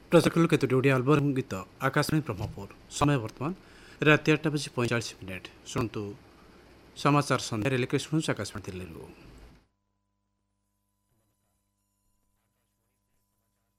प्रसकल केतोटी Odia album गीत आकाशवाणी ब्रह्मपुर समय वर्तमान राति 8:45 शुणु समाचार संध्यारे लेखे शुणु आकाशवाणी दिल्ली।